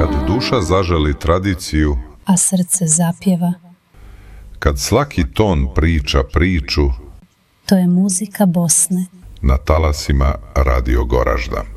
Kad duša zaželi tradiciju, a srce zapjeva, kad svaki ton priča priču, to je muzika Bosne na talasima Radio Goražda.